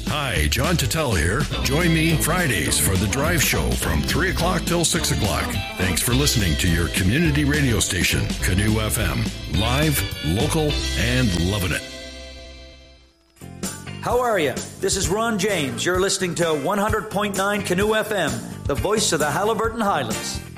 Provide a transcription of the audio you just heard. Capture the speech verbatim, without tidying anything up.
Hi, John Tuttle here. Join me Fridays for The Drive Show from three o'clock till six o'clock. Thanks for listening to your community radio station, Canoe F M. Live, local, and loving it. How are you? This is Ron James. You're listening to one hundred point nine Canoe F M, the voice of the Haliburton Highlands.